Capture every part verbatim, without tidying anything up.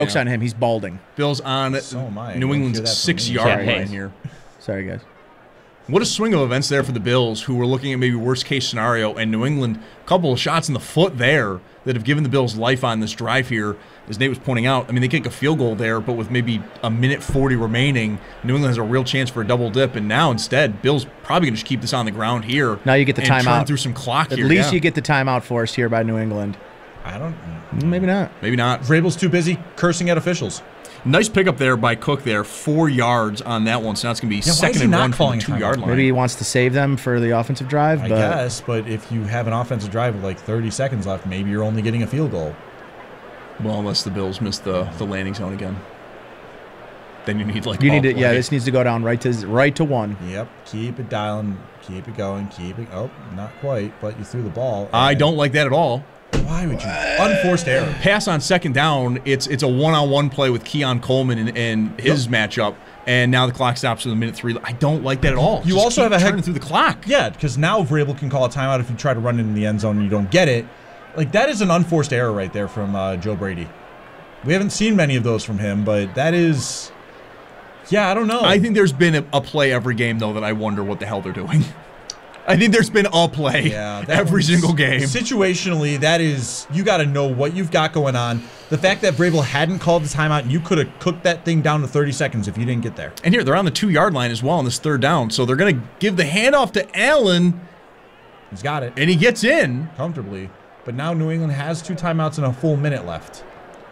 Jokes on him. He's balding. Bills on So am I. New You England's hear that from six-yard me. line Yeah, here. Sorry, guys. What a swing of events there for the Bills, who were looking at maybe worst-case scenario, and New England, a couple of shots in the foot there that have given the Bills life on this drive here. As Nate was pointing out, I mean, they kick a field goal there, but with maybe a minute forty remaining, New England has a real chance for a double dip, and now instead, Bills probably going to just keep this on the ground here. Now you get the and timeout. Turn through some clock At here. least yeah. you get the timeout forced here by New England. I don't. Maybe not. Maybe not. Vrabel's too busy cursing at officials. Nice pickup there by Cook there. Four yards on that one, so now it's going to be Yeah, why is second he and not one from calling the a timeout? two-yard line. Maybe he wants to save them for the offensive drive. I but guess, but if you have an offensive drive with like thirty seconds left, maybe you're only getting a field goal. Well, unless the Bills miss the, the landing zone again. Then you need like You all need to, yeah. play. This needs to go down right to right to one. Yep, keep it dialing, keep it going, keep it. Oh, not quite, but you threw the ball. I and- don't like that at all. Why would you? Unforced error. Pass on second down, it's it's a one-on-one play with Keon Coleman and, and his Yep. matchup, and now the clock stops with a minute three. I don't like that at all. You Just also keep have a heck- turning through the clock. Yeah, because now Vrabel can call a timeout if you try to run it in the end zone and you don't get it. Like, that is an unforced error right there from uh, Joe Brady. We haven't seen many of those from him, but that is, yeah, I don't know. I think there's been a, a play every game, though, that I wonder what the hell they're doing. I think there's been a play yeah, that every one's- single game. Situationally, that is, you got to know what you've got going on. The fact that Vrabel hadn't called the timeout, you could have cooked that thing down to thirty seconds if you didn't get there. And here, they're on the two-yard line as well on this third down, so they're going to give the handoff to Allen, He's got it and he gets in. comfortably. But now New England has two timeouts and a full minute left.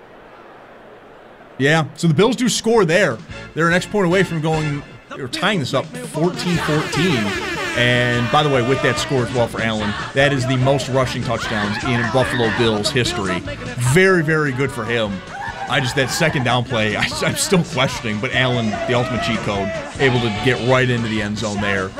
Yeah, so the Bills do score there. They're an extra point away from going or tying this up fourteen fourteen. And by the way, with that score as well for Allen, that is the most rushing touchdowns in Buffalo Bills history. Very, very good for him. I just, that second down play, I, I'm still questioning, but Allen, the ultimate cheat code, able to get right into the end zone there.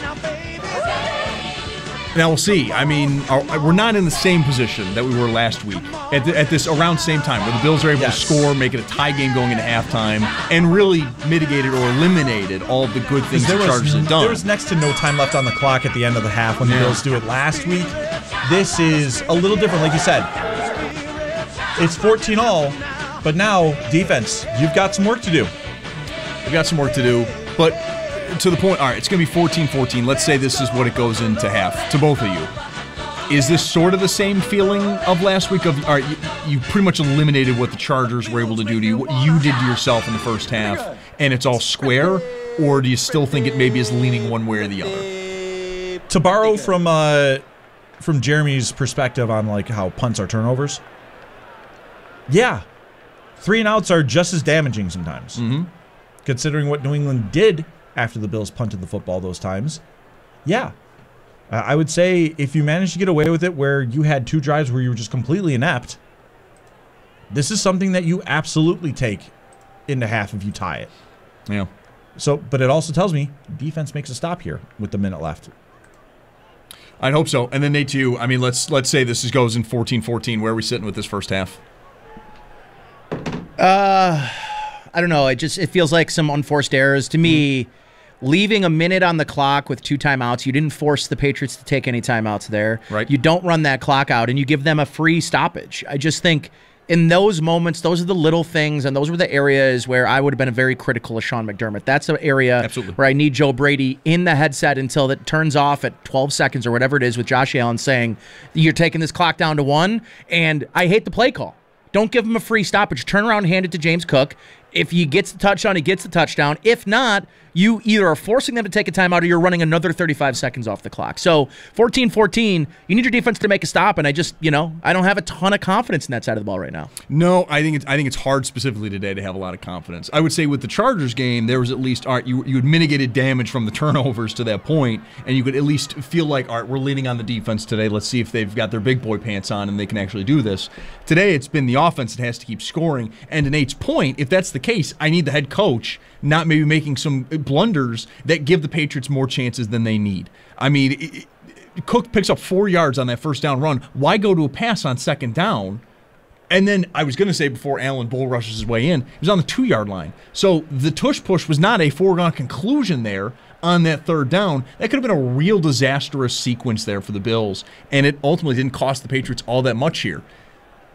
Now we'll see. I mean, are, we're not in the same position that we were last week at, the, at this around same time, where the Bills are able Yes. to score, make it a tie game going into halftime, and really mitigated or eliminated all of the good things the There Chargers was, have done. there was next to no time left on the clock at the end of the half when the Yeah. Bills do it last week. This is a little different, like you said. It's fourteen all, but now, defense, you've got some work to do. We've got some work to do, but to the point, all right, it's going to be fourteen fourteen. Let's say this is what it goes into half to both of you. Is this sort of the same feeling of last week? Of all right, you, you pretty much eliminated what the Chargers were able to do to you, what you did to yourself in the first half, and it's all square, or do you still think it maybe is leaning one way or the other? To borrow from uh, from Jeremy's perspective on like how punts are turnovers, yeah, three and outs are just as damaging sometimes. Mm-hmm. Considering what New England did after the Bills punted the football those times, yeah. Uh, I would say if you managed to get away with it where you had two drives where you were just completely inept, this is something that you absolutely take into half if you tie it. Yeah. So, but it also tells me defense makes a stop here with the minute left. I'd hope so. And then Nate, to you, I mean, let's let's say this is, goes in fourteen fourteen. Where are we sitting with this first half? Uh, I don't know. It just it feels like some unforced errors to me. Leaving a minute on the clock with two timeouts, you didn't force the Patriots to take any timeouts there. Right. You don't run that clock out, and you give them a free stoppage. I just think in those moments, those are the little things, and those were the areas where I would have been very critical of Sean McDermott. That's an area Absolutely. where I need Joe Brady in the headset until it turns off at twelve seconds or whatever it is with Josh Allen saying, you're taking this clock down to one, and I hate the play call. Don't give him a free stoppage. Turn around and hand it to James Cook. If he gets the touchdown, he gets the touchdown. If not, you either are forcing them to take a timeout or you're running another thirty-five seconds off the clock. So fourteen fourteen, you need your defense to make a stop, and I just, you know, I don't have a ton of confidence in that side of the ball right now. No, I think it's I think it's hard specifically today to have a lot of confidence. I would say with the Chargers game, there was at least all right, you you had mitigated damage from the turnovers to that point, and you could at least feel like, all right, we're leaning on the defense today. Let's see if they've got their big boy pants on and they can actually do this. Today, it's been the offense that has to keep scoring. And to Nate's point, if that's the case, I need the head coach not maybe making some blunders that give the Patriots more chances than they need. I mean, it, it, Cook picks up four yards on that first down run. Why go to a pass on second down? And then I was going to say before Allen bull rushes his way in, he was on the two-yard line. So the tush push was not a foregone conclusion there on that third down. That could have been a real disastrous sequence there for the Bills, and it ultimately didn't cost the Patriots all that much here.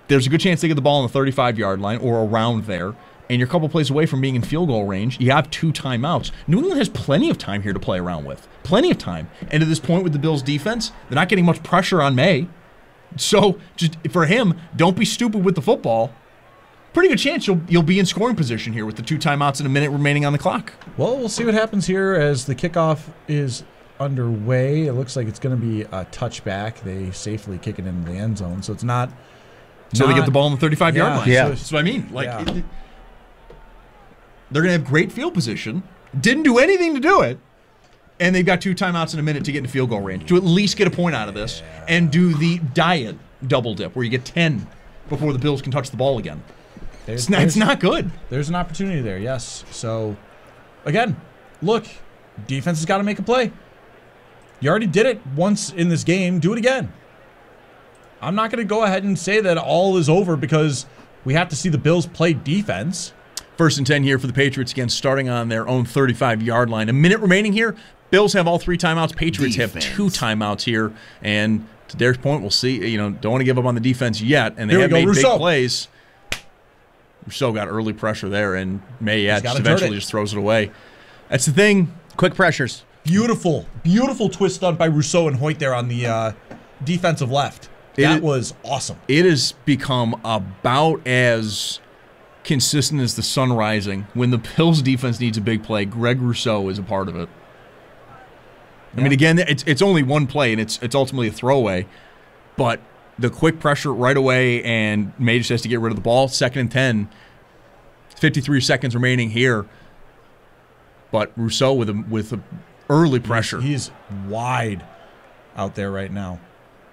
there's a good chance they get the ball on the thirty-five-yard line or around there, and you're a couple plays away from being in field goal range. You have two timeouts. New England has plenty of time here to play around with. Plenty of time. And at this point with the Bills' defense, they're not getting much pressure on May. So just for him, don't be stupid with the football. Pretty good chance you'll you'll be in scoring position here with the two timeouts and a minute remaining on the clock. Well, we'll see what happens here as the kickoff is underway. It looks like it's going to be a touchback. They safely kick it into the end zone, so it's not. So not, they get the ball on the thirty-five-yard yeah, line. Yeah. So that's what I mean. Like Yeah. it, they're going to have great field position. Didn't do anything to do it. And they've got two timeouts in a minute to get into field goal range to at least get a point out of this and do the diet double dip where you get ten before the Bills can touch the ball again. There's, It's not, it's not good. There's an opportunity there, yes. So, again, look, defense has got to make a play. You already did it once in this game. Do it again. I'm not going to go ahead and say that all is over because we have to see the Bills play defense. First and ten here for the Patriots, again, starting on their own thirty-five-yard line. A minute remaining here. Bills have all three timeouts. Patriots Defense. have two timeouts here. And to Derek's point, we'll see. You know, don't want to give up on the defense yet. And they Here we have go, made Rousseau. big plays. Rousseau got early pressure there, and May yeah, He's just gotta turn eventually it. just throws it away. That's the thing. Quick pressures. Beautiful, beautiful twist done by Rousseau and Hoyt there on the uh, defensive left. That It- was awesome. It has become about as consistent as the sun rising. When the Bills defense needs a big play, Greg Rousseau is a part of it. I mean, again, it's it's only one play, and it's it's ultimately a throwaway. But the quick pressure right away, and May just has to get rid of the ball. Second and ten, fifty-three seconds remaining here. But Rousseau with a with a early pressure. He's wide out there right now.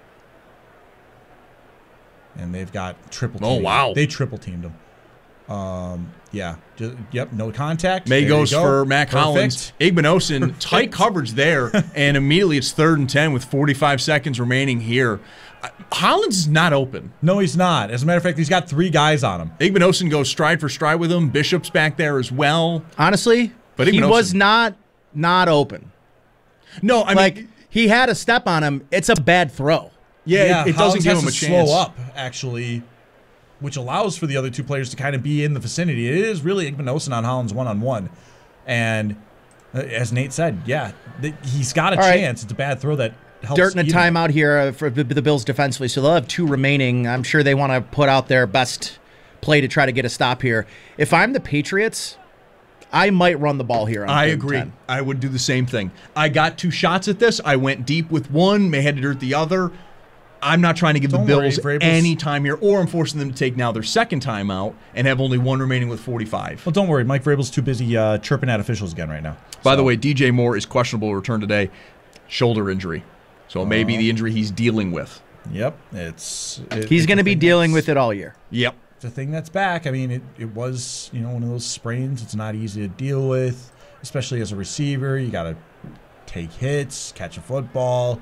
And they've got triple Oh, teamed. wow. They triple teamed him. Um, yeah. Just, yep, no contact. May There goes you go. for Mac Perfect. Hollins. Igbenogson, tight coverage there, and immediately it's third and ten with forty-five seconds remaining here. Uh, Hollins is not open. No, he's not. As a matter of fact, he's got three guys on him. Igbenogson goes stride for stride with him. Bishop's back there as well. Honestly, But he Igbenogson- was not not open. No, I like mean, he had a step on him. It's a bad throw. yeah, it, it doesn't Hollins give has him a to chance. slow up, actually, which allows for the other two players to kind of be in the vicinity. It is really Igbenogson on Hollins one-on-one. And uh, as Nate said, yeah, th- he's got a All right. chance. It's a bad throw that helps. Dirt and a eat him. timeout here uh, for the the Bills defensively, so they'll have two remaining. I'm sure they want to put out their best play to try to get a stop here. If I'm the Patriots, I might run the ball here. On I third and agree. ten. I would do the same thing. I got two shots at this. I went deep with one, may had to dirt the other. I'm not trying to give Don't the worry, Bills Vrabel's- any time here, or I'm forcing them to take now their second timeout and have only one remaining with forty-five. Well, don't worry. Mike Vrabel's too busy uh, chirping at officials again right now. By the So, way, D J Moore is questionable to return today. Shoulder injury. So it may be the injury he's dealing with. Yep, it's it, He's it's going a to be thing dealing that's- with it all year. Yep. It's a thing that's back. I mean, it, it was, you know, one of those sprains. It's not easy to deal with, especially as a receiver. You got to take hits, catch a football.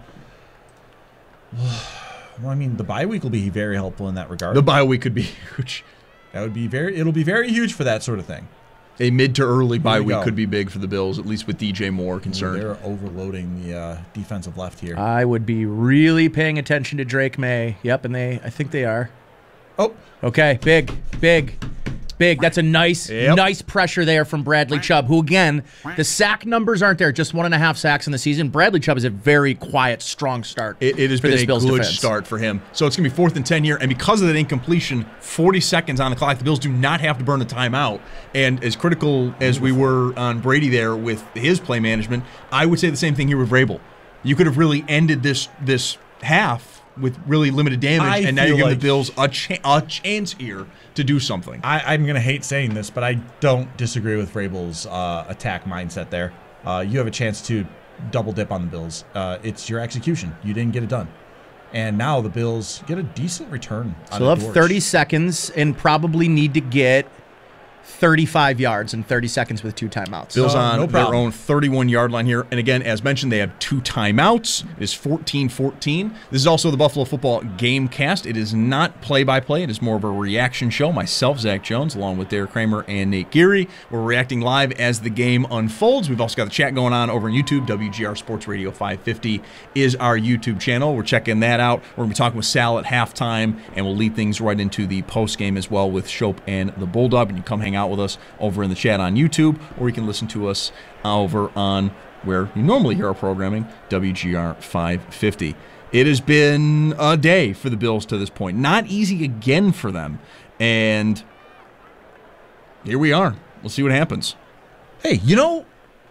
Well, I mean, the bye week will be very helpful in that regard. The bye week could be huge. That would be very. It'll be very huge for that sort of thing. A mid to early bye we week go. could be big for the Bills, at least with D J Moore concerned. They're overloading the uh, defensive left here. I would be really paying attention to Drake May. Yep, and they, I think they are. oh, Okay, big, big, big. That's a nice, Yep. nice pressure there from Bradley Chubb, who, again, the sack numbers aren't there. Just one and a half sacks in the season. Bradley Chubb is a very quiet, strong start It, it has for been this a Bills good defense. start for him. So it's going to be fourth and ten here. And because of that incompletion, forty seconds on the clock, the Bills do not have to burn a timeout. And as critical as we were on Brady there with his play management, I would say the same thing here with Vrabel. You could have really ended this this half with really limited damage, I and now you're feel giving like- the Bills a, cha- a chance here to do something. I, I'm going to hate saying this, but I don't disagree with Vrabel's uh, attack mindset there. Uh, you have a chance to double dip on the Bills. Uh, it's your execution. You didn't get it done. And now the Bills get a decent return. So on they'll a have Dortch. thirty seconds and probably need to get thirty-five yards in thirty seconds with two timeouts. Bills Uh, on no their problem. own thirty-one-yard line here. And again, as mentioned, they have two timeouts. It is fourteen fourteen. This is also the Buffalo Football Gamecast. It is not play-by-play. It is more of a reaction show. Myself, Zach Jones, along with Derek Kramer and Nate Geary. We're reacting live as the game unfolds. We've also got the chat going on over on YouTube. W G R Sports Radio five fifty is our YouTube channel. We're checking that out. We're going to be talking with Sal at halftime, and we'll lead things right into the post-game as well with Shope and the Bulldog. And you come hang out with us over in the chat on YouTube, or you can listen to us over on where you normally hear our programming, W G R five fifty. It has been a day for the Bills to this point. Not easy again for them. And here we are. We'll see what happens. Hey, you know,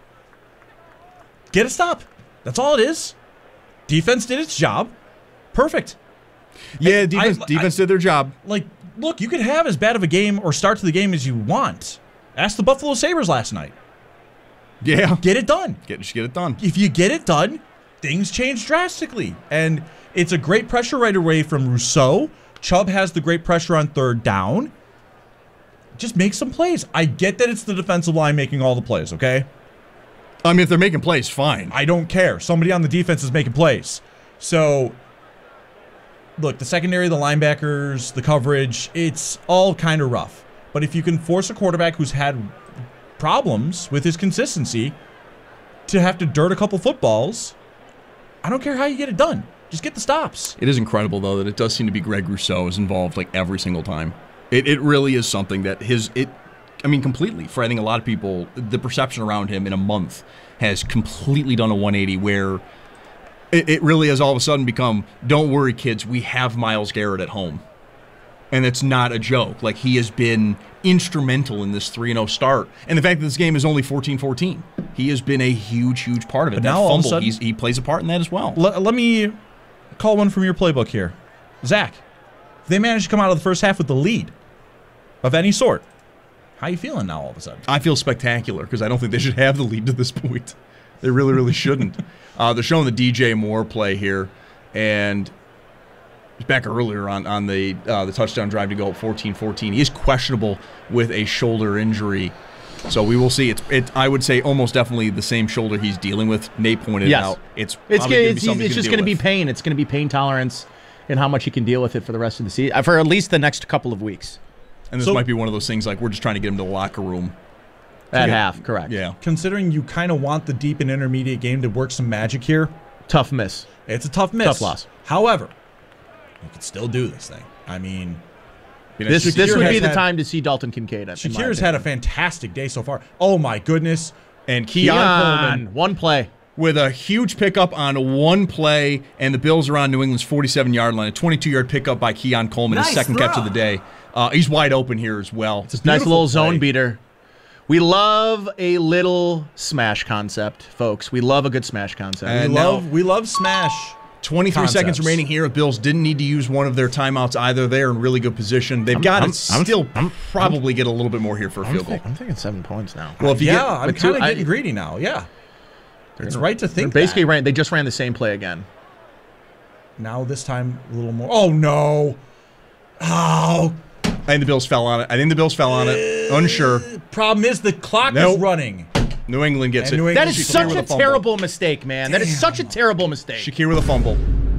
get a stop. That's all it is. Defense did its job. Perfect. Yeah, defense, I- defense did their job. Like, look, you could have as bad of a game or start to the game as you want. Ask the Buffalo Sabres last night. Yeah. Get it done. Get, just get it done. If you get it done, things change drastically. And it's a great pressure right away from Rousseau. Chubb has the great pressure on third down. Just make some plays. I get that it's the defensive line making all the plays, okay? I mean, if they're making plays, fine. I don't care. Somebody on the defense is making plays. So, look, the secondary, the linebackers, the coverage, it's all kind of rough. But if you can force a quarterback who's had problems with his consistency to have to dirt a couple footballs, I don't care how you get it done. Just get the stops. It is incredible, though, that it does seem to be Greg Rousseau is involved like every single time. It it really is something that his it. I mean, completely. For I think a lot of people, the perception around him in a month has completely done a one eighty. Where it, it really has all of a sudden become, "Don't worry, kids, we have Myles Garrett at home," and it's not a joke. Like, he has been instrumental in this three and oh start, and the fact that this game is only fourteen fourteen, he has been a huge, huge part of it. But that now all of a fumble, sudden- he's, he plays a part in that as well. L- let me call one from your playbook here. Zach, if they manage to come out of the first half with the lead of any sort, how you feeling now all of a sudden? I feel spectacular because I don't think they should have the lead to this point. They really, really shouldn't. Uh, they're showing the D J Moore play here, and he's back earlier on, on the uh, the touchdown drive to go up fourteen fourteen. He is questionable with a shoulder injury, so we will see. It's it. I would say almost definitely the same shoulder he's dealing with. Nate pointed Yes. out. It's It's, probably gonna, gonna it's, be something it's he's just gonna going to deal be with. pain. It's going to be pain tolerance and how much he can deal with it for the rest of the season, for at least the next couple of weeks. And this So- might be one of those things like we're just trying to get him to the locker room. At Yeah. half, correct. Yeah. Considering you kind of want the deep and intermediate game to work some magic here, Tough miss. it's a tough miss. Tough loss. However, you can still do this thing. I mean, You know, This, Shakir this would has be the had- time to see Dalton Kincaid. in my Shakir's opinion. had a fantastic day so far. Oh my goodness. and Keon Keon Coleman Coleman, one play. with a huge pickup on one play, and the Bills are on New England's forty-seven-yard line. A twenty-two-yard pickup by Keon Coleman, his Nice second catch throw. of the day. Uh, he's wide open here as well. Nice Beautiful little play. zone beater. We love a little smash concept, folks. We love a good smash concept. We And love now- we love smash. twenty-three seconds Concepts. remaining here. Bills didn't need to use one of their timeouts either. They're in really good position. They've got I'm- to I'm- still I'm- probably get a little bit more here for a I'm, field goal. think- I'm thinking seven points now. Well, if you yeah, get I'm with two- kind of I- getting greedy now. Yeah. It's right to They think basically that. ran. They just ran the same play again. Now this time a little more. Oh no. Oh. I think the Bills fell on it. I think the Bills fell on it. Unsure. Problem is the clock Nope. is running. New England gets And it. New England- That is Shakir such with a a fumble. terrible mistake, man. That is such a terrible mistake. Shakir with a fumble.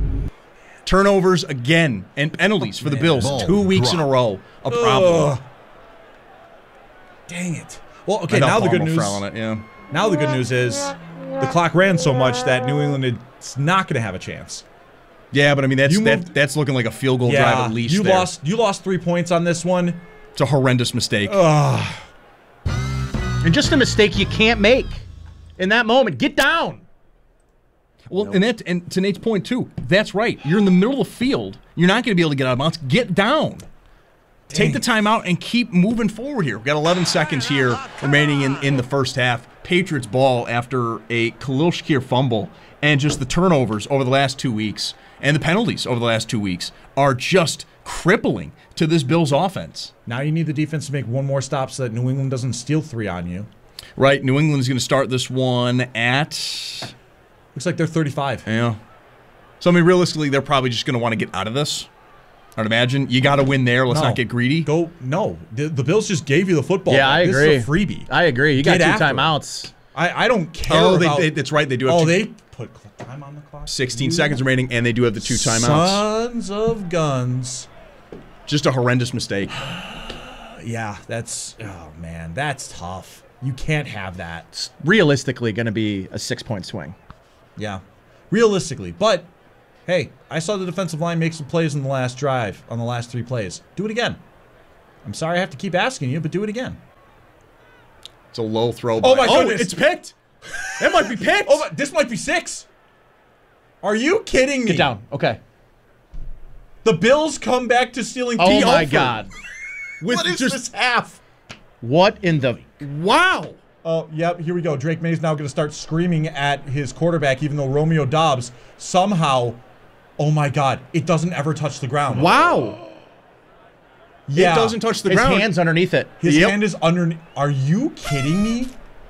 Turnovers again and penalties for the Bills. Ball Two weeks in a row. A problem. Ugh. Dang it. Well, okay, I know now the good Palmer news. fell on it, yeah. Now the good news is the clock ran so much that New England is not going to have a chance. Yeah, but I mean that's You that, moved- that's looking like a field goal drive Yeah, at least. you there. lost. You lost three points on this one. It's a horrendous mistake. Ugh. And just a mistake you can't make in that moment. Get down. Well, and that and to Nate's point too, that's right. You're in the middle of the field. You're not going to be able to get out of bounds. Get down. Take the timeout and keep moving forward here. We've got eleven seconds here remaining in, in the first half. Patriots ball after a Khalil Shakir fumble, and just the turnovers over the last two weeks and the penalties over the last two weeks are just crippling to this Bills offense. Now you need the defense to make one more stop so that New England doesn't steal three on you. Right, New England is going to start this one at Looks like they're thirty-five. yeah. So I mean, realistically, they're probably just going to want to get out of this. I'd imagine you got to win there. Let's No. not get greedy. Go no. The, the Bills just gave you the football. Yeah, I this agree. Is a freebie. I agree. You Get got two after it. timeouts. I, I don't care. Oh, they, about, they, that's right. They do have oh, two, they put cl- time on the clock. sixteen seconds remaining, and they do have the two timeouts. Sons of guns. Just a horrendous mistake. Yeah, that's oh man, that's tough. You can't have that. It's realistically going to be a six-point swing. Yeah, realistically, but hey, I saw the defensive line make some plays in the last drive on the last three plays. Do it again. I'm sorry I have to keep asking you, but do it again. It's a low throw. Oh, my oh, goodness. it's picked. That might be picked. Oh, my, this might be six. Are you kidding me? Get down. Okay. The Bills come back to stealing. Oh, T. my Alford. God. With What is just this half? What in the... wow. Oh, yep, here we go. Drake May's now going to start screaming at his quarterback, even though Romeo Doubs somehow, oh my God, it doesn't ever touch the ground. Wow. Yeah. It doesn't touch the His ground. hand's underneath it. His Yep. hand is underneath. Are you kidding me?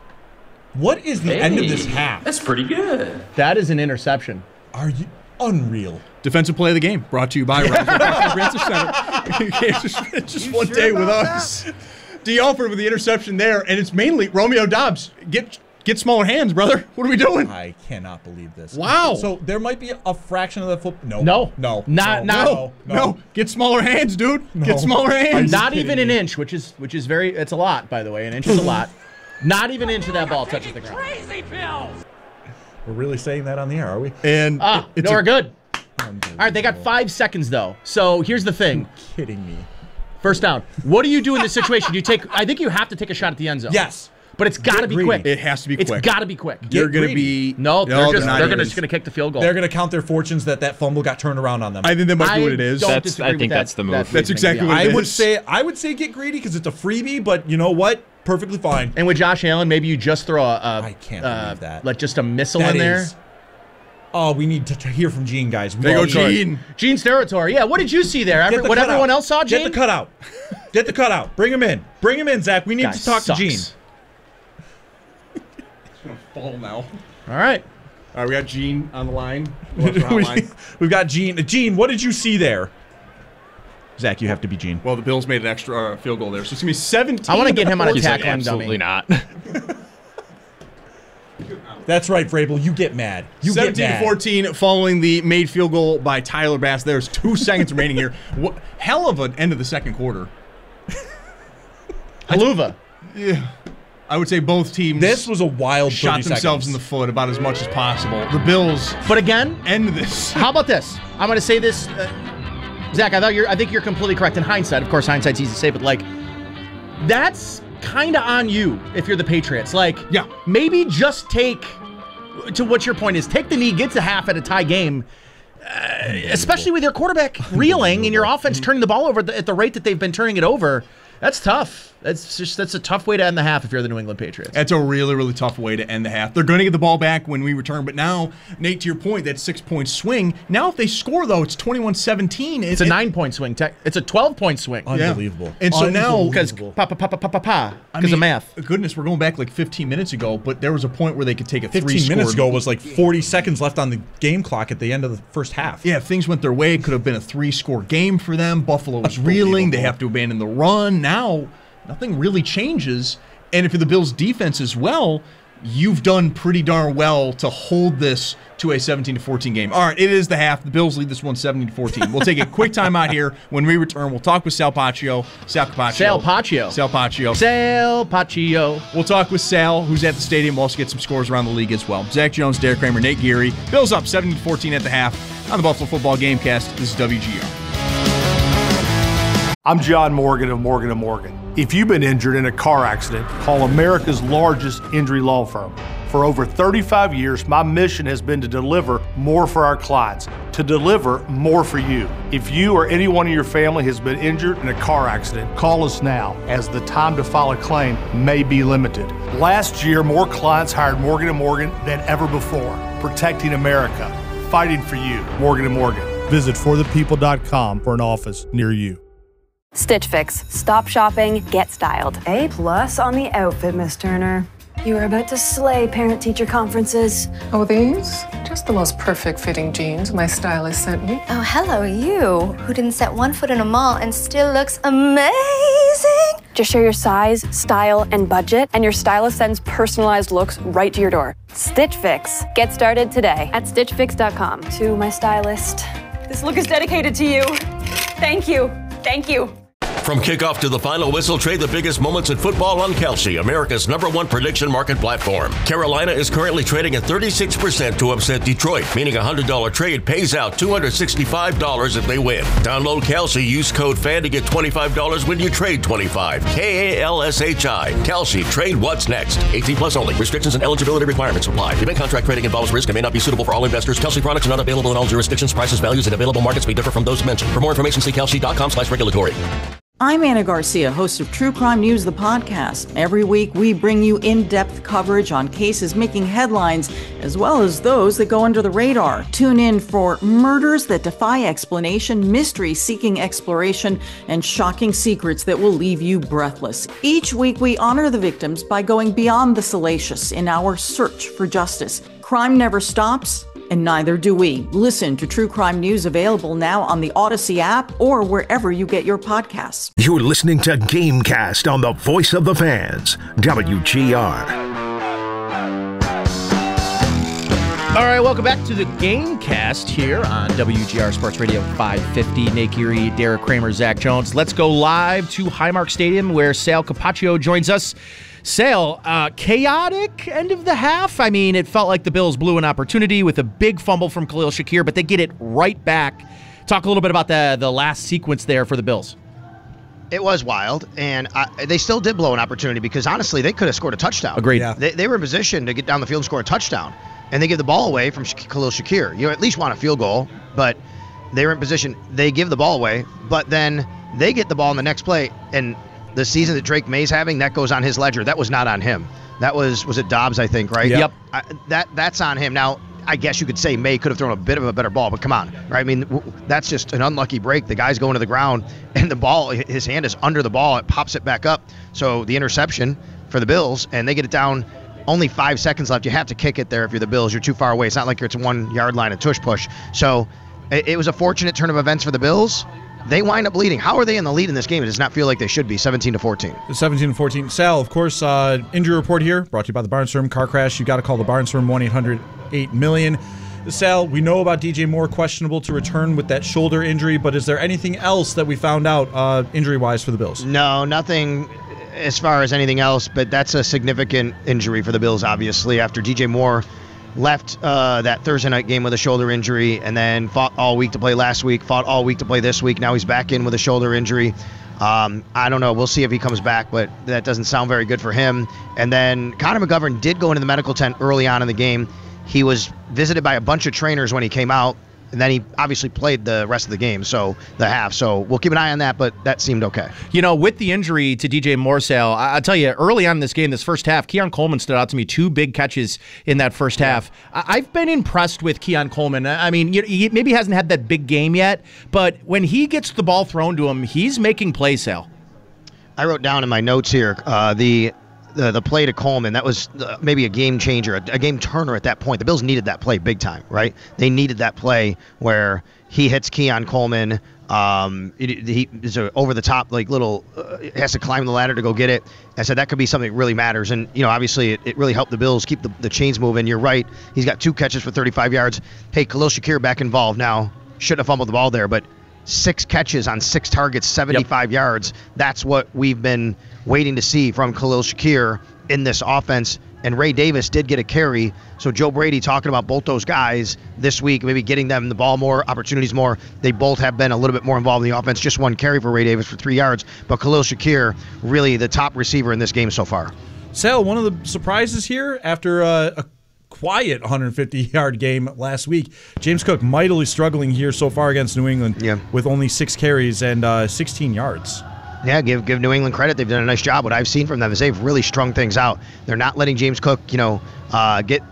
What is the end of this half? That's pretty good. That is an interception. Are you unreal? Defensive play of the game brought to you by Roger Comprehensive Center. You can't just, just one sure day with about us. D. Alford with the interception there, and it's mainly Romeo Doubs. Get get smaller hands, brother. What are we doing? I cannot believe this. Wow. So there might be a fraction of the foot. No. No. No. Not- no, not- no, No, no. get smaller hands, dude. No. Get smaller Are hands. you Not kidding even an me? inch, which is which is very... It's a lot, by the way. An inch is a lot. Not even an inch of that ball touches the ground. Crazy pills. We're really saying that on the air, are we? And Ah, it's no, a- we're good. All right, they got five seconds, though. So here's the thing. Kidding me? First down. What do you do in this situation? You take. I think you have to take a shot at the end zone. Yes. But it's got to Get be greedy. quick. It has to be It's quick. got to be quick. You're Get going to greedy. be No, they're just not they're even. gonna, just going to kick the field goal. They're going to count their fortunes that that fumble got turned around on them. I think that might be what it is. don't That's- disagree I with think that- that's the move. that That's reasoning, exactly to be what it I honest. would is. say I would say get greedy because it's a freebie, but you know what? Perfectly fine. And with Josh Allen, maybe you just throw a, a I can't uh, believe that. like just a missile That in there. is- Oh, we need to, to hear from Gene, guys. We There you all go, need- Gene. Gene's territory. Yeah. What did you see there? Every, Get the what cutout. everyone else saw, Gene? Get the cutout. Get the cutout. Bring him in. Bring him in, Zach. We need Guy to talk sucks. to Gene. Fall now. All right. All right, we got Gene on the line. What's the hotline? We've got Gene. Gene, what did you see there? Zach, you have to be Gene. Well, the Bills made an extra uh, field goal there, so it's gonna be seventeen. I want to get him on a He's like, tackling dummy. absolutely not. That's right, Vrabel. You get mad. You get seventeen to mad. fourteen following the made field goal by Tyler Bass. There's two seconds remaining here. What, hell of an end of the second quarter. Haluva. Yeah. I would say both teams This was a wild shot thirty themselves seconds. in the foot about as much as possible. The Bills But again, end this. how about this? I'm going to say this, uh, Zach. I thought you're. I think you're completely correct in hindsight. Of course, hindsight's easy to say, but like, that's kind of on you if you're the Patriots. Like, Yeah. maybe just take. To what your point is, take the knee, get to half at a tie game. Uh, especially with your quarterback reeling and your offense turning the ball over the, at the rate that they've been turning it over. That's tough. That's just that's a tough way to end the half if you're the New England Patriots. That's a really, really tough way to end the half. They're going to get the ball back when we return, but now, Nate, to your point, that six-point swing, now if they score, though, it's twenty-one seventeen. It's a nine-point swing. Tech. It's a twelve-point swing. Unbelievable. And so now- Because Unbelievable. pa pa pa pa pa pa pa. I Because mean, of math. Goodness, we're going back like fifteen minutes ago, but there was a point where they could take a fifteen three-score. minutes ago was like forty seconds left on the game clock at the end of the first half. Yeah, if things went their way, it could have been a three-score game for them. Buffalo was reeling. They have to abandon the run. Now, nothing really changes. And if you're the Bills' defense as well, you've done pretty darn well to hold this to a seventeen to fourteen game. All right, it is the half. The Bills lead this one seventeen to fourteen. We'll take a quick time out here. When we return, we'll talk with Sal Paccio. Sal Capaccio. Sal Paccio. Sal Paccio. Sal Paccio. We'll talk with Sal, who's at the stadium. We'll also get some scores around the league as well. Zach Jones, Derek Kramer, Nate Geary. Bills up seventeen to fourteen at the half on the Buffalo Football Gamecast. This is W G R. I'm John Morgan of Morgan and Morgan. If you've been injured in a car accident, call America's largest injury law firm. For over thirty-five years, my mission has been to deliver more for our clients, to deliver more for you. If you or anyone in your family has been injured in a car accident, call us now, as the time to file a claim may be limited. Last year, more clients hired Morgan and Morgan than ever before, protecting America, fighting for you. Morgan and Morgan. Visit for the people dot com for an office near you. Stitch Fix. Stop shopping, get styled. A plus on the outfit, Miss Turner. You are about to slay parent-teacher conferences. Oh, these? Just the most perfect fitting jeans my stylist sent me. Oh, hello, you, who didn't set one foot in a mall and still looks amazing. Just share your size, style, and budget, and your stylist sends personalized looks right to your door. Stitch Fix. Get started today at stitch fix dot com. To my stylist, this look is dedicated to you. Thank you. Thank you. From kickoff to the final whistle, trade the biggest moments in football on Kalshi, America's number one prediction market platform. Carolina is currently trading at thirty-six percent to upset Detroit, meaning a one hundred dollars trade pays out two hundred sixty-five dollars if they win. Download Kalshi, use code FAN to get twenty-five dollars when you trade twenty-five dollars. K A L S H I. Kalshi, trade what's next. eighteen plus only. Restrictions and eligibility requirements apply. Event contract trading involves risk and may not be suitable for all investors. Kalshi products are not available in all jurisdictions. Prices, values, and available markets may differ from those mentioned. For more information, see kalshi dot com slash regulatory. I'm Anna Garcia, host of True Crime News, the podcast. Every week, we bring you in-depth coverage on cases making headlines, as well as those that go under the radar. Tune in for murders that defy explanation, mysteries seeking exploration, and shocking secrets that will leave you breathless. Each week, we honor the victims by going beyond the salacious in our search for justice. Crime never stops, and neither do we. Listen to True Crime News, available now on the Odyssey app or wherever you get your podcasts. You're listening to Gamecast on the Voice of the Fans, W G R. All right, welcome back to the Gamecast here on W G R Sports Radio five fifty. Nate Geary, Derek Kramer, Zach Jones. Let's go live to Highmark Stadium where Sal Capaccio joins us. Sale, uh, chaotic end of the half. I mean, it felt like the Bills blew an opportunity with a big fumble from Khalil Shakir, but they get it right back. Talk a little bit about the the last sequence there for the Bills. It was wild, and I, they still did blow an opportunity because, honestly, they could have scored a touchdown. Agreed. Yeah. They, they were in position to get down the field and score a touchdown, and they give the ball away from Sha- Khalil Shakir. You at least want a field goal, but they were in position. They give the ball away, but then they get the ball in the next play, and the season that Drake May's having, that goes on his ledger. That was not on him. That was, was it Dobbs, I think, right? Yep. yep. I, that That's on him. Now, I guess you could say May could have thrown a bit of a better ball, but come on, right? I mean, w- that's just an unlucky break. The guy's going to the ground, and the ball, his hand is under the ball. It pops it back up. So the interception for the Bills, and they get it down. Only five seconds left. You have to kick it there if you're the Bills. You're too far away. It's not like you're at one yard line and tush push. So it, it was a fortunate turn of events for the Bills. They wind up leading. How are they in the lead in this game? It does not feel like they should be, seventeen to fourteen. seventeen to fourteen. Sal, of course, uh, injury report here, brought to you by the Barnes Room. Car crash, you got to call the Barnes Room, one eight hundred eight million. Sal, we know about D J Moore, questionable to return with that shoulder injury, but is there anything else that we found out uh, injury-wise for the Bills? No, nothing as far as anything else, but that's a significant injury for the Bills, obviously, after D J Moore left uh, that Thursday night game with a shoulder injury and then fought all week to play last week, fought all week to play this week. Now he's back in with a shoulder injury. Um, I don't know. We'll see if he comes back, but that doesn't sound very good for him. And then Connor McGovern did go into the medical tent early on in the game. He was visited by a bunch of trainers when he came out, and then he obviously played the rest of the game, so the half. So we'll keep an eye on that, but that seemed okay. You know, with the injury to D J Morsell, I- I'll tell you, early on in this game, this first half, Keon Coleman stood out to me. Two big catches in that first yeah. half. I- I've been impressed with Keon Coleman. I mean, you- he maybe hasn't had that big game yet, but when he gets the ball thrown to him, he's making plays, Sal. I wrote down in my notes here uh, the the the play to Coleman. That was uh, maybe a game changer, a, a game turner at that point. The Bills needed that play big time, right? They needed that play where he hits Keon Coleman. Um, it, he is a over the top, like little, uh, has to climb the ladder to go get it. I said that could be something that really matters. And, you know, obviously it, it really helped the Bills keep the, the chains moving. You're right. He's got two catches for thirty-five yards. Hey, Khalil Shakir back involved now. Shouldn't have fumbled the ball there, but six catches on six targets, seventy-five yep. yards. That's what we've been waiting to see from Khalil Shakir in this offense. And Ray Davis did get a carry. So Joe Brady talking about both those guys this week, maybe getting them the ball more, opportunities more. They both have been a little bit more involved in the offense. Just one carry for Ray Davis for three yards. But Khalil Shakir, really the top receiver in this game so far. Sal, one of the surprises here after uh, a quiet one hundred fifty-yard game last week, James Cook mightily struggling here so far against New England yeah. with only six carries and uh, sixteen yards. Yeah, give give New England credit. They've done a nice job. What I've seen from them is they've really strung things out. They're not letting James Cook, you know, uh, get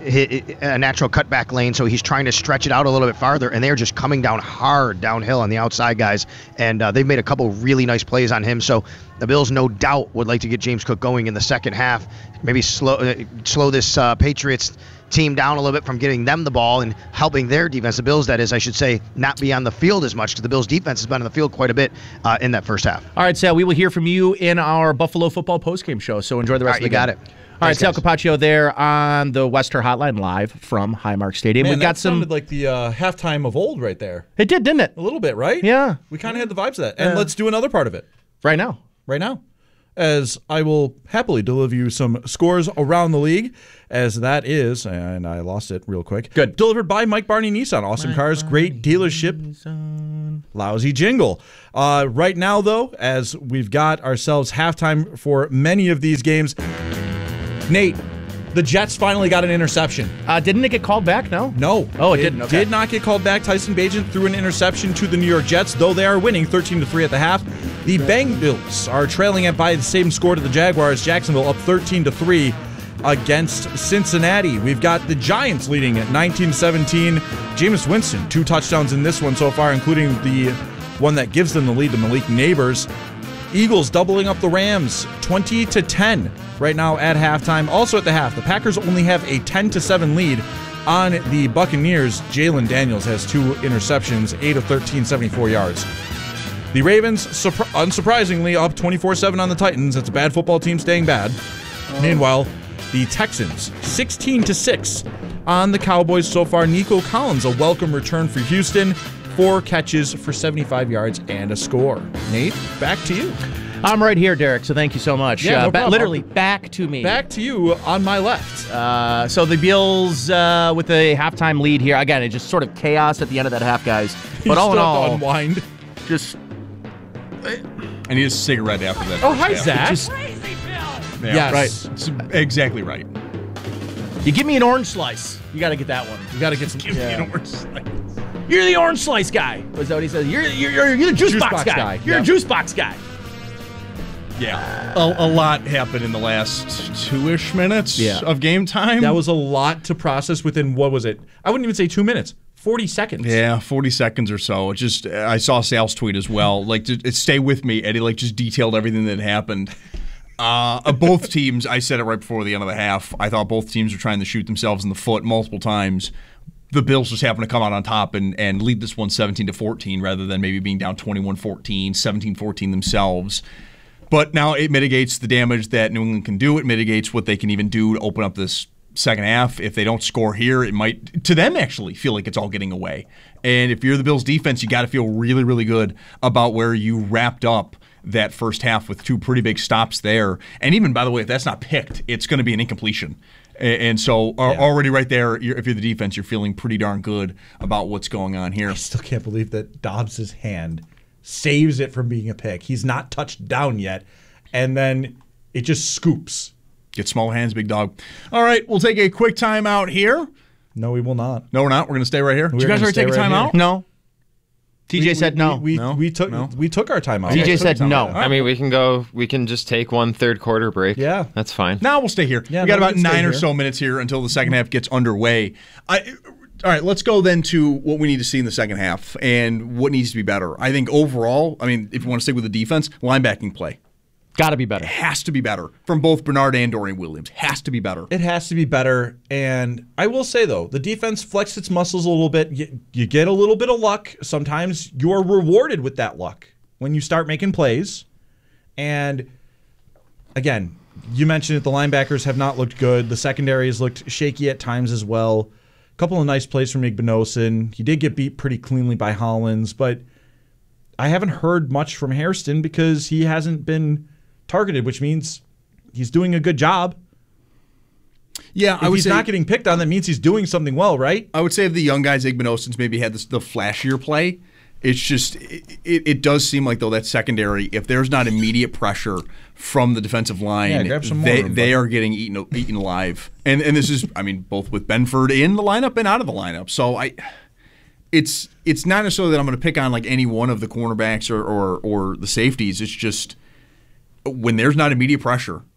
a natural cutback lane, so he's trying to stretch it out a little bit farther, and they're just coming down hard downhill on the outside guys, and uh, they've made a couple really nice plays on him. So the Bills, no doubt, would like to get James Cook going in the second half, maybe slow uh, slow this uh, Patriots team down a little bit from getting them the ball and helping their defense, the Bills, that is, I should say, not be on the field as much, because the Bills' defense has been on the field quite a bit uh, in that first half. All right, Sal, we will hear from you in our Buffalo football postgame show, so enjoy the rest All right, of the you game. got it. All right, Thanks, Sal guys. Capaccio there on the Wester Hotline live from Highmark Stadium. Man, We've got that some. sounded like the uh, halftime of old right there. It did, didn't it? A little bit, right? Yeah. We kind of had the vibes of that. And Yeah. let's do another part of it. Right now. Right now. As I will happily deliver you some scores around the league, as that is, and I lost it real quick. Good. Delivered by Mike Barney Nissan. Awesome Mike cars, great dealership. Nissan. Lousy jingle. Uh, right now, though, as we've got ourselves halftime for many of these games, Nate, the Jets finally got an interception. Uh, didn't it get called back? No? No. Oh, it didn't. Okay. did not get called back. Tyson Bagent threw an interception to the New York Jets, though they are winning thirteen to three at the half. The Bengals are trailing it by the same score to the Jaguars. Jacksonville up thirteen to three against Cincinnati. We've got the Giants leading at nineteen seventeen. Jameis Winston, two touchdowns in this one so far, including the one that gives them the lead to Malik Neighbors. Eagles doubling up the Rams twenty to ten right now at halftime. Also at the half, the Packers only have a ten to seven lead on the Buccaneers. Jalen Daniels has two interceptions, eight of thirteen, seventy-four yards. The Ravens, surpri- unsurprisingly, up twenty-four seven on the Titans. It's a bad football team staying bad. Oh. Meanwhile, the Texans, sixteen to six on the Cowboys so far. Nico Collins, a welcome return for Houston. Four catches for seventy-five yards and a score. Nate, back to you. I'm right here, Derek, so thank you so much. Yeah, no uh, ba- problem. literally, back to me. Back to you on my left. Uh, so the Bills uh, with a halftime lead here. Again, it just sort of chaos at the end of that half, guys. But You all in still have to all, unwind. just I need a cigarette after that. Oh, first hi, half. Zach. just Yeah, Yes. right. It's exactly right. you give me an orange slice. You got to get that one. You got to get some. Give me an orange slice. You're the orange slice guy. Was that what he said? You're you're you're, you're the juice, Juice box, box guy. guy. You're Yep. a juice box guy. Yeah, a, a lot happened in the last two-ish minutes Yeah. of game time. That was a lot to process within, what was it? I wouldn't even say two minutes. forty seconds. Yeah, forty seconds or so. It just I saw Sal's tweet as well. Like, to, stay with me, Eddie. Like, just detailed everything that happened. Uh, both teams. I said it right before the end of the half. I thought both teams were trying to shoot themselves in the foot multiple times. The Bills just happened to come out on top and, and lead this one seventeen to fourteen rather than maybe being down twenty-one fourteen, seventeen fourteen themselves. But now it mitigates the damage that New England can do. It mitigates what they can even do to open up this second half. If they don't score here, it might, to them actually, feel like it's all getting away. And if you're the Bills defense, you got to feel really, really good about where you wrapped up that first half with two pretty big stops there. And even, by the way, if that's not picked, it's going to be an incompletion. And so yeah. already right there, you're, if you're the defense, you're feeling pretty darn good about what's going on here. I still can't believe that Dobbs' hand saves it from being a pick. He's not touched down yet, and then it just scoops. Get smaller hands, big dog. All right, we'll take a quick time out here. No, we will not. No, we're not. We're going to stay right here. We're Did you guys gonna already take a stay right time here. out? No. T J We- said we, no. We, we, No? we took No? we took our time out. T J Okay, said time no. out. I mean, we can go. We can just take one third quarter break. Yeah. that's fine. Now we'll stay here. Yeah, we got no, we about can stay nine or here. so minutes here until the second half gets underway. I, all right, let's go then to what we need to see in the second half and what needs to be better. I think overall, I mean, if you want to stick with the defense, linebacking play. Got to be better. It has to be better from both Bernard and Dorian Williams. Has to be better. It has to be better. And I will say, though, the defense flexed its muscles a little bit. You, you get a little bit of luck. Sometimes you're rewarded with that luck when you start making plays. And again, you mentioned it, the linebackers have not looked good. The secondary has looked shaky at times as well. A couple of nice plays from Igbinosun. He did get beat pretty cleanly by Hollins, but I haven't heard much from Hairston because he hasn't been targeted, which means he's doing a good job. Yeah, If I would he's say, not getting picked on, that means he's doing something well, right? I would say of the young guys, Igbinosun's maybe had this, the flashier play. It's just, it, it, it does seem like, though, that secondary, if there's not immediate pressure from the defensive line, Yeah, grab some more they, of 'em, they buddy. are getting eaten eaten alive. And and this is, I mean, both with Benford in the lineup and out of the lineup. So I, it's it's not necessarily that I'm going to pick on like any one of the cornerbacks or, or or the safeties. It's just when there's not immediate pressure,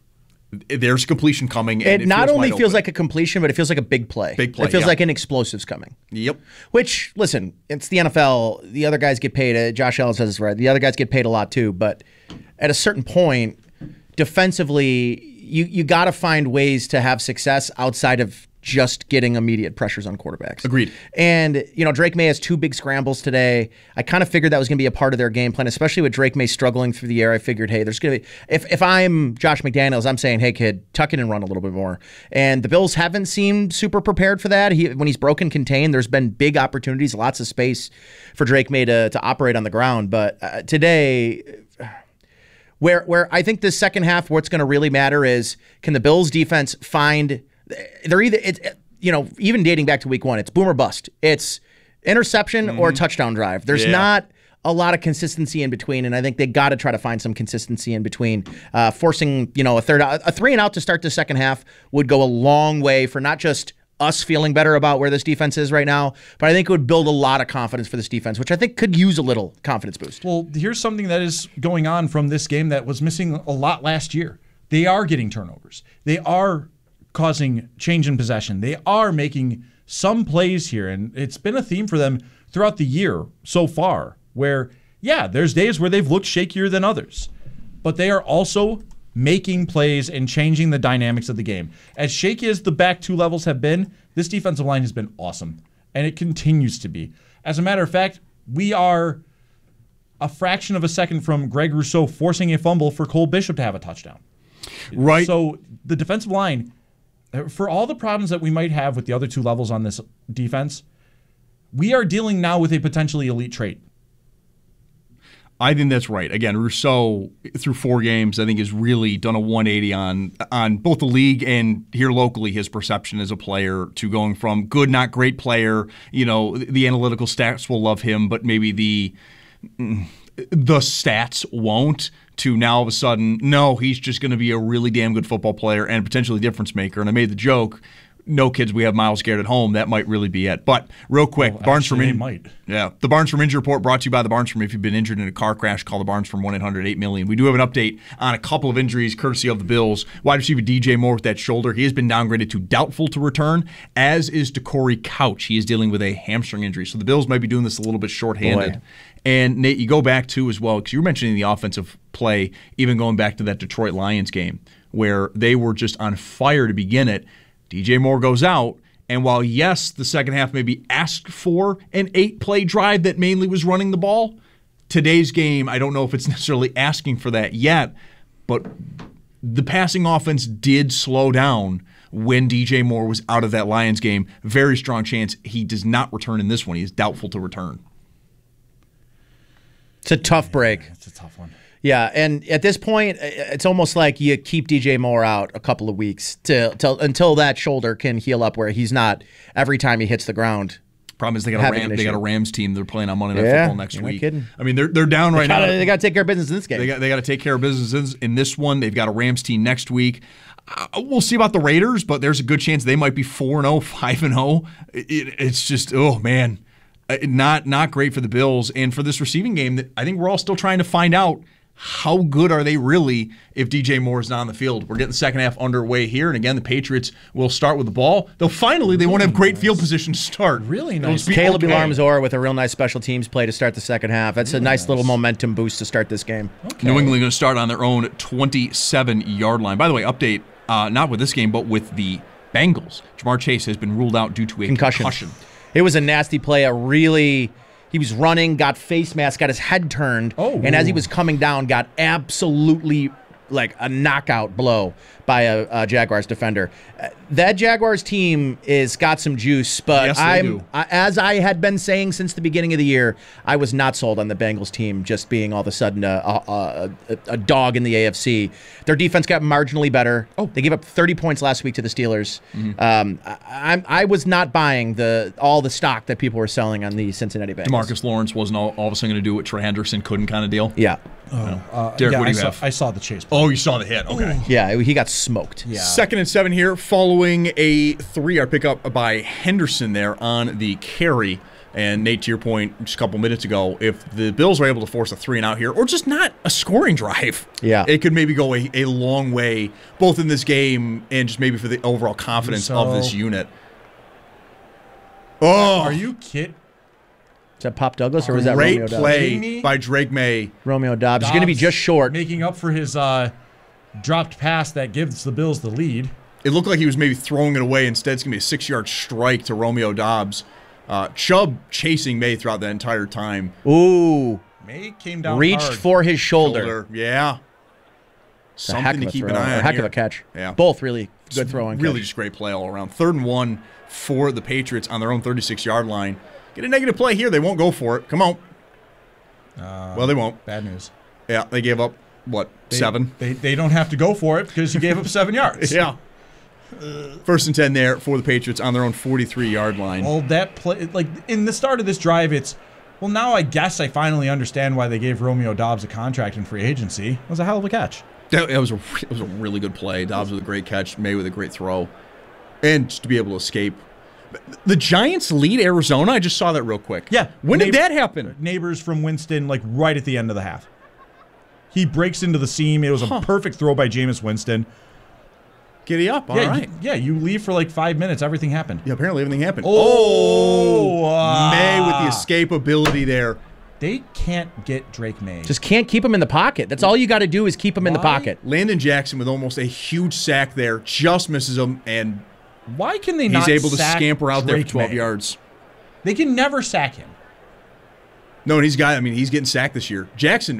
there's completion coming. And it, it not feels only wide feels open. like a completion, but it feels like a big play. Big play, It feels yeah. like an explosive's coming. Yep. Which, listen, it's the N F L. The other guys get paid. Uh, Josh Allen says this right. The other guys get paid a lot too. But at a certain point, defensively, you you got to find ways to have success outside of just getting immediate pressures on quarterbacks. Agreed. And, you know, Drake May has two big scrambles today. I kind of figured that was going to be a part of their game plan, especially with Drake May struggling through the air. I figured, hey, there's going to be, if, if I'm Josh McDaniels, I'm saying, hey, kid, tuck it and run a little bit more. And the Bills haven't seemed super prepared for that. He, when he's broken contained, there's been big opportunities, lots of space for Drake May to, to operate on the ground. But uh, today, where, where I think this second half, what's going to really matter is, can the Bills defense find... They're either, it's, you know, even dating back to week one, it's boom or bust. It's interception mm-hmm. or touchdown drive. There's yeah. not a lot of consistency in between, and I think they got to try to find some consistency in between. Uh, forcing, you know, a third, a three and out to start the second half would go a long way for not just us feeling better about where this defense is right now, but I think it would build a lot of confidence for this defense, which I think could use a little confidence boost. Well, here's something that is going on from this game that was missing a lot last year. They are getting turnovers. They are causing change in possession. They are making some plays here, and it's been a theme for them throughout the year so far where, yeah, there's days where they've looked shakier than others, but they are also making plays and changing the dynamics of the game. As shaky as the back two levels have been, this defensive line has been awesome, and it continues to be. As a matter of fact, we are a fraction of a second from Greg Rousseau forcing a fumble for Cole Bishop to have a touchdown. Right. So the defensive line, for all the problems that we might have with the other two levels on this defense, we are dealing now with a potentially elite trait. I think that's right. Again, Rousseau, through four games, I think has really done a one eighty on on both the league and here locally, his perception as a player, to going from good, not great player. You know, the analytical stats will love him, but maybe the the stats won't, to now all of a sudden, no, he's just going to be a really damn good football player and potentially difference maker. And I made the joke, no kids, we have Myles Garrett at home. That might really be it. But real quick, well, Barnes from in- might. Yeah, the Barnes from Injury Report brought to you by the Barnes from. If you've been injured in a car crash, call the Barnes from one eight hundred eight million. We do have an update on a couple of injuries courtesy of the Bills. Wide receiver D J Moore with that shoulder. He has been downgraded to doubtful to return, as is DeCorey Couch. He is dealing with a hamstring injury. So the Bills might be doing this a little bit shorthanded. Boy. And Nate, you go back to as well, because you were mentioning the offensive play, even going back to that Detroit Lions game where they were just on fire to begin it. D J Moore goes out, and while, yes, the second half maybe asked for an eight-play drive that mainly was running the ball, today's game, I don't know if it's necessarily asking for that yet, but the passing offense did slow down when D J Moore was out of that Lions game. Very strong chance he does not return in this one. He is doubtful to return. It's a tough break. It's a tough one. Yeah, and at this point, it's almost like you keep D J Moore out a couple of weeks to, to, until that shoulder can heal up where he's not every time he hits the ground. Problem is they got a Ram, they got a Rams team they're playing on Monday Night yeah, Football next you're week. Not kidding. I mean, they're they're down right they gotta, now. They got to take care of business in this game. They got they got to take care of business in this one. They've got a Rams team next week. Uh, we'll see about the Raiders, but there's a good chance they might be four and oh, five and oh. It, it's just, oh man, not not great for the Bills and for this receiving game that I think we're all still trying to find out. How good are they really if D J Moore is not on the field? We're getting the second half underway here, and again, the Patriots will start with the ball. They'll finally, they won't have great nice. field position to start. Really nice. Caleb okay. Alarm-Zor with a real nice special teams play to start the second half. That's really a nice, nice little momentum boost to start this game. Okay. New England going to start on their own twenty-seven-yard line. By the way, update, uh, not with this game, but with the Bengals. Ja'Marr Chase has been ruled out due to a concussion. concussion. It was a nasty play, a really... He was running, got face mask, got his head turned, oh, and as he was coming down, got absolutely like a knockout blow by a, a Jaguars defender. Uh, that Jaguars team is got some juice, but yes, I'm I, as I had been saying since the beginning of the year, I was not sold on the Bengals team just being all of a sudden a, a, a, a dog in the A F C. Their defense got marginally better. Oh, they gave up thirty points last week to the Steelers. Mm-hmm. Um, I, I, I was not buying the all the stock that people were selling on the Cincinnati Bengals. DeMarcus Lawrence wasn't all, all of a sudden going to do what Trey Henderson couldn't kind of deal. Yeah. Oh, uh, Derek, yeah, what do I you saw, have? I saw the chase play. Oh, you saw the hit. Okay. Ooh. Yeah, he got smoked. Yeah. Second and seven here, following a three-yard pickup by Henderson there on the carry. And Nate, to your point just a couple minutes ago, if the Bills were able to force a three and out here, or just not a scoring drive, yeah, it could maybe go a, a long way, both in this game and just maybe for the overall confidence So- of this unit. Oh, Are you kidding? Is that Pop Douglas or was that great Romeo Dobbs? play by Drake May. Romeo Dobbs. He's going to be just short. Making up for his uh, dropped pass that gives the Bills the lead. It looked like he was maybe throwing it away. Instead, it's going to be a six-yard strike to Romeo Dobbs. Uh, Chubb chasing May throughout the entire time. Ooh. May came down Reached hard. for his shoulder. Shoulder, yeah. It's a heck Something of to a keep throw. an eye on A heck here. of a catch. Yeah. Both really good throwing. Really catch. just great play all around. Third and one for the Patriots on their own thirty-six-yard line. Get a negative play here. They won't go for it. Come on. Uh, well, they won't. Bad news. Yeah, they gave up, what, They, seven? They, they don't have to go for it because you gave up seven yards. Yeah. First and ten there for the Patriots on their own forty-three-yard line. Well, that play, like in the start of this drive, it's, well, now I guess I finally understand why they gave Romeo Dobbs a contract in free agency. It was a hell of a catch. That, it was a it was a really good play. Dobbs with a great catch, May with a great throw, and just to be able to escape. The Giants lead Arizona. I just saw that real quick. Yeah. When did Neigh- that happen? Neighbors from Winston, like right at the end of the half. He breaks into the seam. It was a Huh. perfect throw by Jameis Winston. Giddy up. All yeah, right. you, yeah, you leave for like five minutes. Everything happened. Yeah, apparently everything happened. Oh, ah. May with the escape ability there. They can't get Drake May. Just can't keep him in the pocket. That's all you got to do is keep him in the Why? pocket. Landon Jackson with almost a huge sack there, just misses him, and Why can they he's not able to sack scamper out there Drake for twelve May? yards. They can never sack him. No, and he's got, I mean, he's getting sacked this year. Jackson,